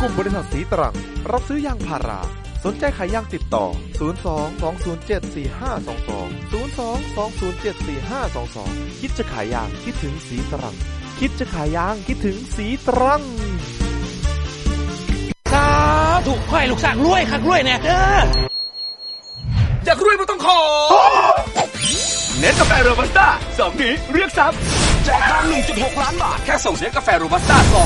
ลุ่มบริษัทสีตรังรับซื้อยางพาราสนใจขายยางติดต่อ02-207-4522 คิดจะขายยางคิดถึงสีตรังคิดจะขายยางคิดถึงสีตรังสาธุขอให้ลูกสร้างรวยคักรวยแน่เด้ออยากรวยไม่ต้องขอเนสกาแฟโรบัสต้า2นี้เรียกทรัพย์แจกทาง 1.6 ล้านบาทแค่ส่งเสียกาแฟโรบัสต้า